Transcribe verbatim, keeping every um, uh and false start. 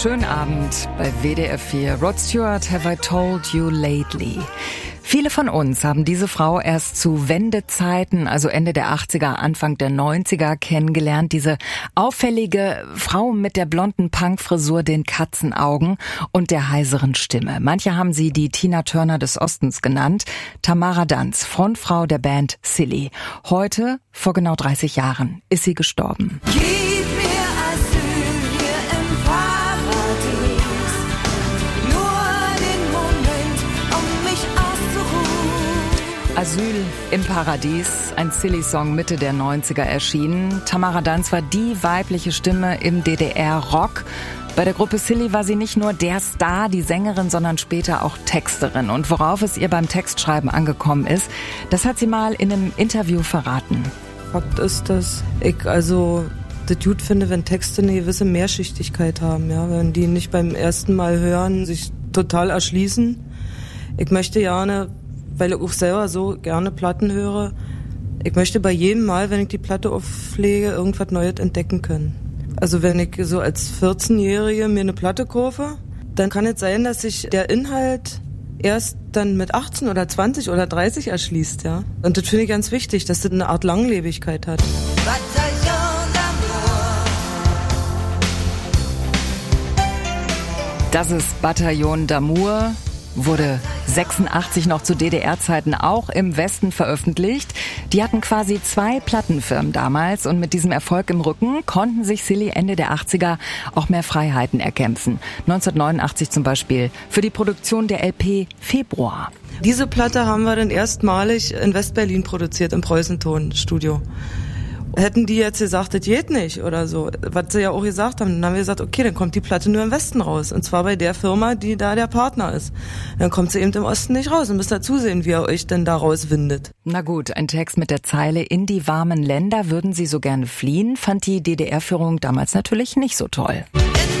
Schönen Abend bei W D R vier. Rod Stewart, Have I Told You Lately? Viele von uns haben diese Frau erst zu Wendezeiten, also Ende der achtziger, Anfang der neunziger kennengelernt. Diese auffällige Frau mit der blonden Punkfrisur, den Katzenaugen und der heiseren Stimme. Manche haben sie die Tina Turner des Ostens genannt. Tamara Danz, Frontfrau der Band Silly. Heute, vor genau dreißig Jahren, ist sie gestorben. Asyl im Paradies, ein Silly-Song Mitte der neunziger erschienen. Tamara Danz war die weibliche Stimme im D D R-Rock. Bei der Gruppe Silly war sie nicht nur der Star, die Sängerin, sondern später auch Texterin. Und worauf es ihr beim Textschreiben angekommen ist, das hat sie mal in einem Interview verraten. Fakt ist, dass ich also das gut finde, wenn Texte eine gewisse Mehrschichtigkeit haben. Ja? Wenn die nicht beim ersten Mal hören, sich total erschließen. Ich möchte gerne, weil ich auch selber so gerne Platten höre, ich möchte bei jedem Mal, wenn ich die Platte auflege, irgendwas Neues entdecken können. Also wenn ich so als vierzehnjährige mir eine Platte kaufe, dann kann es sein, dass sich der Inhalt erst dann mit achtzehn oder zwanzig oder dreißig erschließt, ja. Und das finde ich ganz wichtig, dass das eine Art Langlebigkeit hat. Das ist Bataillon d'Amour. Wurde sechsundachtzig noch zu D D R-Zeiten auch im Westen veröffentlicht. Die hatten quasi zwei Plattenfirmen damals und mit diesem Erfolg im Rücken konnten sich Silly Ende der achtziger auch mehr Freiheiten erkämpfen. neunzehnhundertneunundachtzig zum Beispiel für die Produktion der L P Februar. Diese Platte haben wir dann erstmalig in West-Berlin produziert, im Preußenton-Studio. Hätten die jetzt gesagt, das geht nicht oder so, was sie ja auch gesagt haben, dann haben wir gesagt, okay, dann kommt die Platte nur im Westen raus. Und zwar bei der Firma, die da der Partner ist. Dann kommt sie eben im Osten nicht raus und müsst da zusehen, wie er euch denn da rauswindet. Na gut, ein Text mit der Zeile, in die warmen Länder würden sie so gerne fliehen, fand die D D R-Führung damals natürlich nicht so toll.